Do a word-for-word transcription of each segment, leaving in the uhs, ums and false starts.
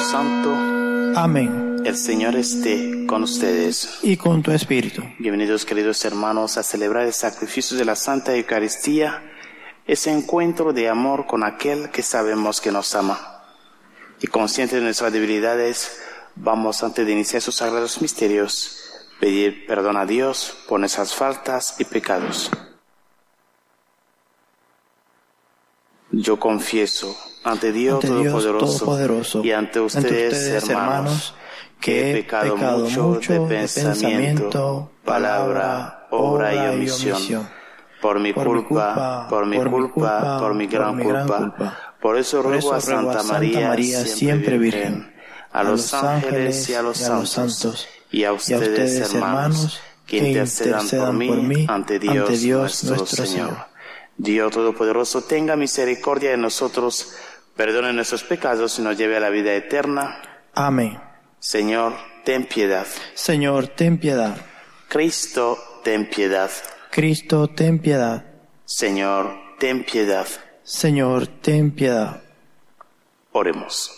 Santo. Amén. El Señor esté con ustedes. Y con tu espíritu. Bienvenidos, queridos hermanos, a celebrar el sacrificio de la Santa Eucaristía, ese encuentro de amor con aquel que sabemos que nos ama. Y conscientes de nuestras debilidades, vamos, antes de iniciar esos sagrados misterios, pedir perdón a Dios por nuestras faltas y pecados. Yo confieso ante Dios, ante Dios Todopoderoso, Todopoderoso y ante ustedes, ante ustedes hermanos, hermanos, que he pecado, pecado mucho, mucho de pensamiento, palabra, obra y omisión. omisión. Por mi, por culpa, por mi culpa, por mi culpa, por mi gran, por mi gran culpa. culpa. Por eso ruego, por eso, a, Santa a Santa María, María siempre Virgen, Virgen, a los ángeles y a los, y a los santos, y a ustedes, y a ustedes hermanos, que intercedan, intercedan por, mí, por mí ante Dios, ante Dios nuestro, nuestro Señor. Señor. Dios Todopoderoso, tenga misericordia de nosotros, perdone nuestros pecados y nos lleve a la vida eterna. Amén. Señor, ten piedad. Señor, ten piedad. Cristo, ten piedad. Cristo, ten piedad. Señor, ten piedad. Señor, ten piedad. Oremos.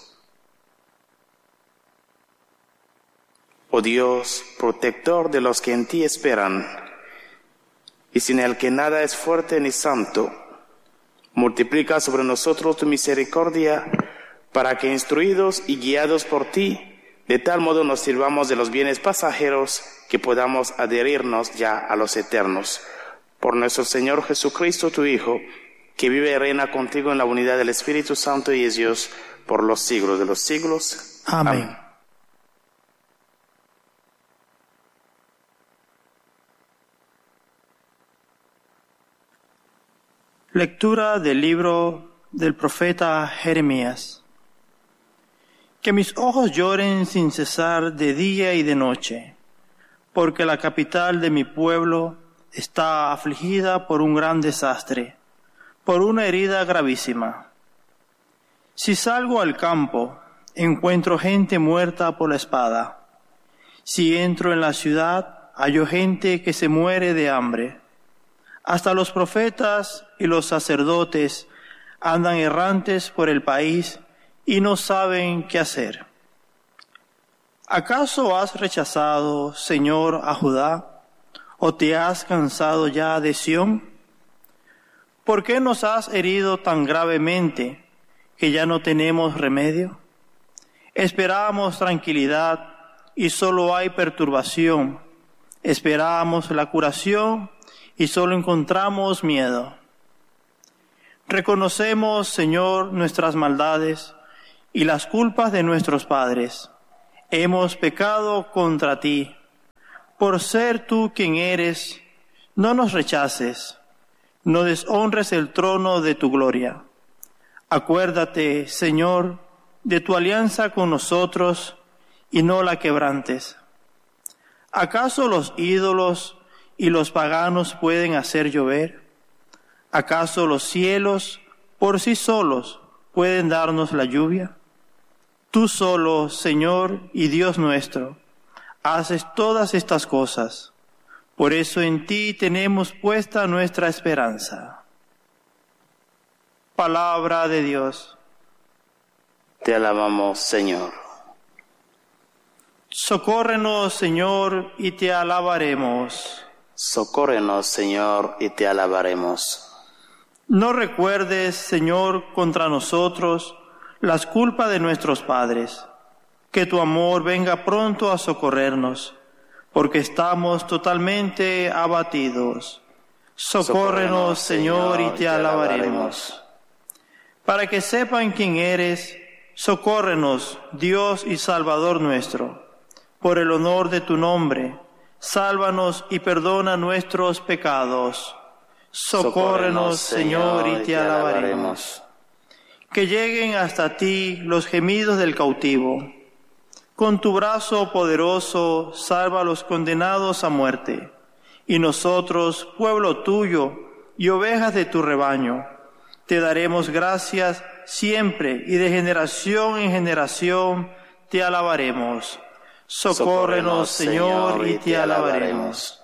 Oh Dios, protector de los que en ti esperan, y sin el que nada es fuerte ni santo, multiplica sobre nosotros tu misericordia, para que, instruidos y guiados por ti, de tal modo nos sirvamos de los bienes pasajeros que podamos adherirnos ya a los eternos. Por nuestro Señor Jesucristo, tu Hijo, que vive y reina contigo en la unidad del Espíritu Santo y es Dios por los siglos de los siglos. Amén. Amén. Lectura del libro del profeta Jeremías. Que mis ojos lloren sin cesar de día y de noche, porque la capital de mi pueblo está afligida por un gran desastre, por una herida gravísima. Si salgo al campo, encuentro gente muerta por la espada. Si entro en la ciudad, hallo gente que se muere de hambre. Hasta los profetas y los sacerdotes andan errantes por el país y no saben qué hacer. ¿Acaso has rechazado, Señor, a Judá? ¿O te has cansado ya de Sión? ¿Por qué nos has herido tan gravemente que ya no tenemos remedio? Esperábamos tranquilidad y solo hay perturbación. Esperábamos la curación y solo encontramos miedo. Reconocemos, Señor, nuestras maldades y las culpas de nuestros padres. Hemos pecado contra ti. Por ser tú quien eres, no nos rechaces, no deshonres el trono de tu gloria. Acuérdate, Señor, de tu alianza con nosotros y no la quebrantes. ¿Acaso los ídolos y los paganos pueden hacer llover? ¿Acaso los cielos por sí solos pueden darnos la lluvia? Tú solo, Señor y Dios nuestro, haces todas estas cosas. Por eso en ti tenemos puesta nuestra esperanza. Palabra de Dios. Te alabamos, Señor. Socórrenos, Señor, y te alabaremos. Socórrenos, Señor, y te alabaremos. No recuerdes, Señor, contra nosotros las culpas de nuestros padres. Que tu amor venga pronto a socorrernos, porque estamos totalmente abatidos. Socórrenos, Señor, y te alabaremos. Para que sepan quién eres, socórrenos, Dios y Salvador nuestro. Por el honor de tu nombre, sálvanos y perdona nuestros pecados. Socórrenos, Señor, y te alabaremos. Que lleguen hasta ti los gemidos del cautivo. Con tu brazo poderoso, salva a los condenados a muerte. Y nosotros, pueblo tuyo y ovejas de tu rebaño, te daremos gracias siempre y de generación en generación te alabaremos. Socórrenos, Señor, y te alabaremos.